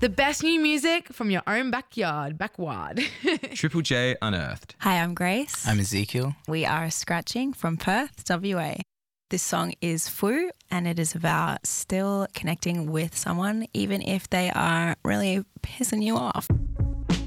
The best new music from your own backward. Triple J Unearthed. Hi, I'm Grace. I'm Ezekiel. We are Scratching from Perth, WA. This song is Foo, and it is about still connecting with someone even if they are really pissing you off.